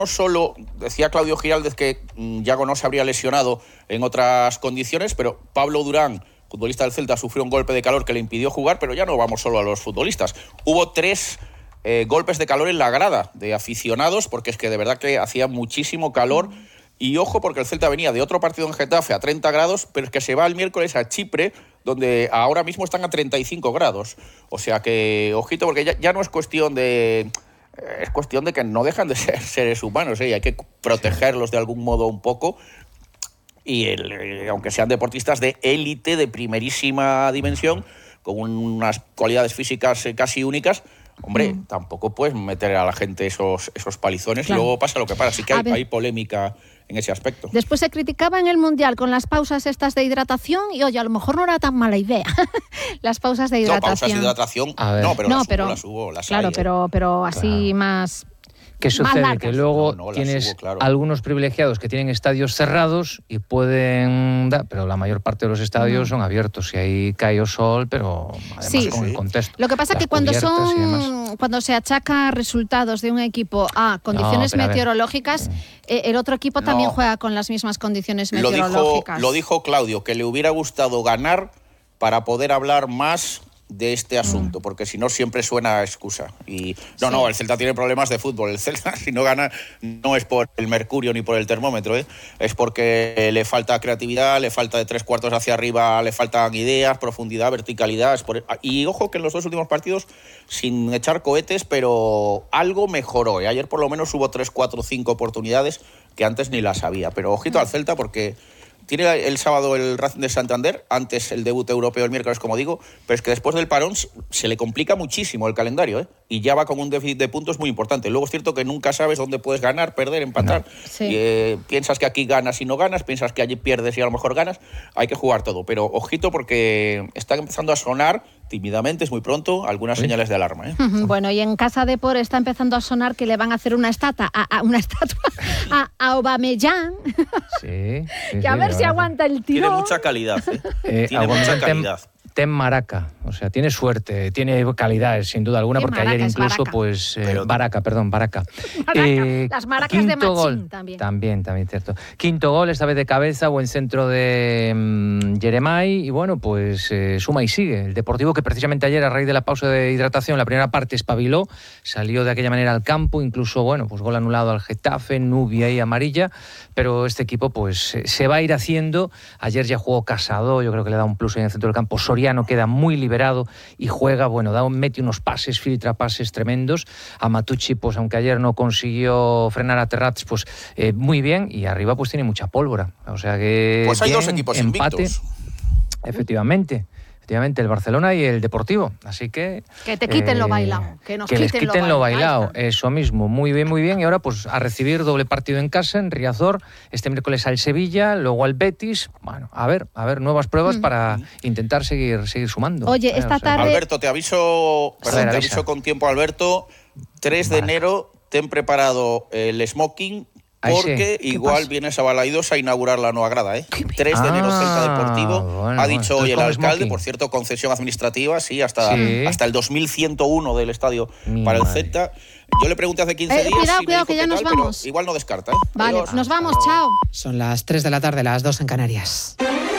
no solo, decía Claudio Giraldez que Yago no se habría lesionado en otras condiciones, pero Pablo Durán, futbolista del Celta, sufrió un golpe de calor que le impidió jugar, pero ya no vamos solo a los futbolistas. Hubo 3 golpes de calor en la grada de aficionados, porque es que de verdad que hacía muchísimo calor. Y ojo, porque el Celta venía de otro partido en Getafe a 30 grados, pero es que se va el miércoles a Chipre, donde ahora mismo están a 35 grados. O sea que, ojito, porque ya no es cuestión de... Es cuestión de que no dejan de ser seres humanos, y hay que protegerlos de algún modo un poco. Y aunque sean deportistas de élite, de primerísima dimensión, con unas cualidades físicas casi únicas, hombre, tampoco puedes meter a la gente esos palizones, claro. Y luego pasa lo que pasa. Así que hay polémica en ese aspecto. Después se criticaba en el Mundial con las pausas estas de hidratación y, oye, a lo mejor no era tan mala idea las pausas de hidratación. No, pausas de hidratación, las hubo, las claro, hay, pero así más... ¿Qué sucede? Que luego tienes algunos privilegiados que tienen estadios cerrados y pueden dar, pero la mayor parte de los estadios son abiertos y ahí cae el sol, pero además con el contexto. Lo que pasa es que cuando se achaca resultados de un equipo a condiciones meteorológicas, el otro equipo también juega con las mismas condiciones meteorológicas. Lo dijo Claudio, que le hubiera gustado ganar para poder hablar más de este asunto, porque si no siempre suena a excusa. Y no, el Celta tiene problemas de fútbol. El Celta, si no gana, no es por el mercurio ni por el termómetro, es porque le falta creatividad, le falta de 3/4 hacia arriba, le faltan ideas, profundidad, verticalidad. Y ojo que en los 2 últimos partidos, sin echar cohetes, pero algo mejoró. Ayer por lo menos hubo 3, 4, 5 oportunidades que antes ni las había. Pero ojito al Celta, porque tiene el sábado el Racing de Santander, antes el debut europeo el miércoles, como digo, pero es que después del parón se le complica muchísimo el calendario, y ya va con un déficit de puntos muy importante. Luego es cierto que nunca sabes dónde puedes ganar, perder, empatar. Piensas que aquí ganas y no ganas, piensas que allí pierdes y a lo mejor ganas. Hay que jugar todo, pero ojito porque están empezando a sonar tímidamente, es muy pronto, algunas señales de alarma. Bueno, y en Casa Depor está empezando a sonar que le van a hacer una estatua a Aubameyang. Que a ver si aguanta el tirón. Tiene mucha calidad, tiene mucha calidad. Ten Maraca, o sea, tiene suerte, tiene calidades sin duda alguna, porque ayer incluso Baraca. Las maracas de Machín también cierto. Quinto gol, esta vez de cabeza, buen centro de Jeremai, y bueno, pues suma y sigue. El Deportivo, que precisamente ayer, a raíz de la pausa de hidratación, la primera parte espabiló, salió de aquella manera al campo, incluso, bueno, pues gol anulado al Getafe, Nubia y amarilla, pero este equipo pues se va a ir haciendo. Ayer ya jugó Casado, yo creo que le da un plus en el centro del campo. Soriano queda muy liberado y juega, mete unos pases, filtra pases tremendos. A Matucci, pues aunque ayer no consiguió frenar a Terrats, pues muy bien, y arriba pues tiene mucha pólvora. O sea que pues hay 2 equipos invictos. Efectivamente, el Barcelona y el Deportivo. Así que te quiten lo bailado. Que les quiten lo bailado. Eso mismo. Muy bien. Y ahora pues a recibir doble partido en casa, en Riazor. Este miércoles al Sevilla, luego al Betis. Bueno, a ver, nuevas pruebas para intentar seguir sumando. Oye, esta tarde... Alberto, te aviso con tiempo, Alberto. 3 de enero, ten preparado el smoking, porque igual vienes a Balaidos a inaugurar la nueva grada, 3 de enero, Celta Deportivo, ha dicho hoy el alcalde, por cierto, concesión administrativa, hasta el 2101 del estadio para el Celta. Yo le pregunté hace 15 días cuidado, que ya nos vamos. Igual no descarta, Vale, adiós. Nos vamos, chao. Son las 3 de la tarde, las 2 en Canarias.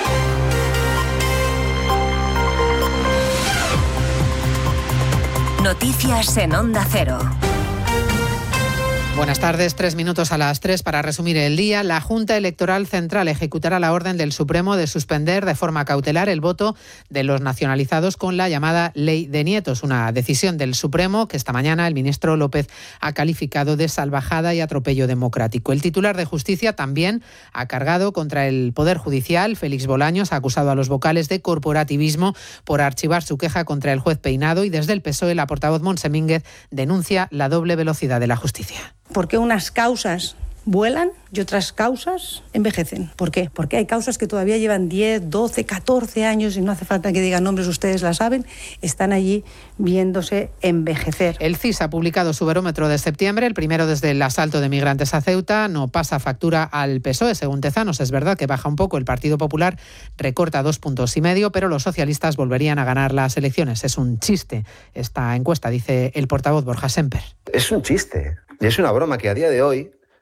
Noticias en Onda Cero. Buenas tardes, 3 minutos a las 3 para resumir el día. La Junta Electoral Central ejecutará la orden del Supremo de suspender de forma cautelar el voto de los nacionalizados con la llamada Ley de Nietos, una decisión del Supremo que esta mañana el ministro López ha calificado de salvajada y atropello democrático. El titular de Justicia también ha cargado contra el Poder Judicial. Félix Bolaños ha acusado a los vocales de corporativismo por archivar su queja contra el juez Peinado, y desde el PSOE la portavoz Montse Mínguez denuncia la doble velocidad de la justicia. ¿Por qué unas causas vuelan y otras causas envejecen? ¿Por qué? Porque hay causas que todavía llevan 10, 12, 14 años y no hace falta que digan nombres, ustedes la saben, están allí viéndose envejecer. El CIS ha publicado su barómetro de septiembre, el primero desde el asalto de migrantes a Ceuta. No pasa factura al PSOE, según Tezanos. Es verdad que baja un poco, el Partido Popular recorta 2,5 puntos, pero los socialistas volverían a ganar las elecciones. Es un chiste esta encuesta, dice el portavoz Borja Semper. Es un chiste. Y es una broma que a día de hoy